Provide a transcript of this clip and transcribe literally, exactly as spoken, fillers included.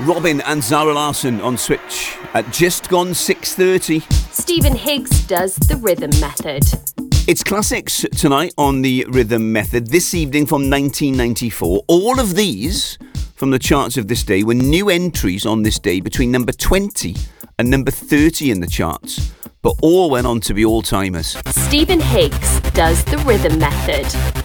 Robin and Zara Larsson on Switch at just gone six thirty. Stephen Higgs does the Rhythm Method. It's classics tonight on the Rhythm Method. This evening from nineteen ninety-four. All of these from the charts of this day were new entries on this day between number twenty and number thirty in the charts, but all went on to be all-timers. Stephen Higgs does the Rhythm Method.